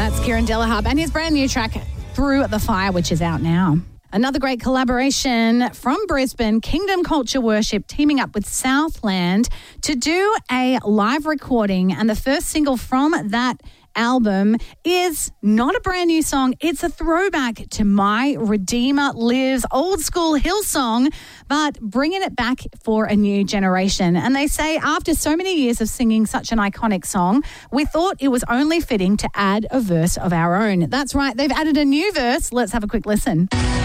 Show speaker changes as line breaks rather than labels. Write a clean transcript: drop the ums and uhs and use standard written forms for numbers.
That's Kieran Delahub and his brand new track, Through the Fire, which is out now. Another great collaboration from Brisbane, Kingdom Culture Worship teaming up with Southland to do a live recording. And the first single from that album is not a brand new song. It's a throwback to My Redeemer Lives, old school Hillsong, but bringing it back for a new generation. And they say after so many years of singing such an iconic song, we thought it was only fitting to add a verse of our own. That's right. They've added a new verse. Let's have a quick listen.